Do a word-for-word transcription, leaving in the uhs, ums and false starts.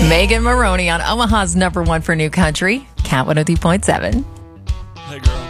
Megan Maroney on Omaha's number one for new country, Cat one oh two point seven. Hey, girl.